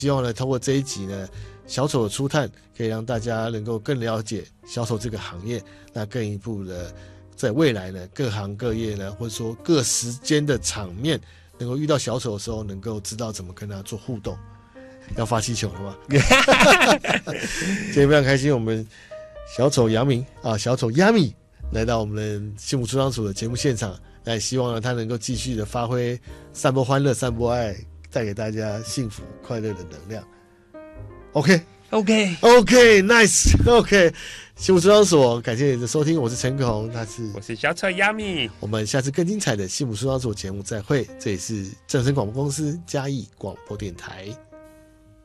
希望呢，通过这一集呢，小丑的初探可以让大家能够更了解小丑这个行业，那更一步的在未来呢，各行各业呢，或者说各时间的场面，能够遇到小丑的时候，能够知道怎么跟他做互动。要发气球了吗？今天非常开心，我们小丑杨明啊，小丑亚米来到我们幸福出张组的节目现场，那也希望呢他能够继续的发挥，散播欢乐，散播爱，带给大家幸福快乐的能量。OK，nice，OK，幸福出张所，感谢你的收听，我是陈可宏， 我是小丑亚米， 我们下次更精彩的幸福出张所节目再会，这里是正声广播公司嘉义广播电台。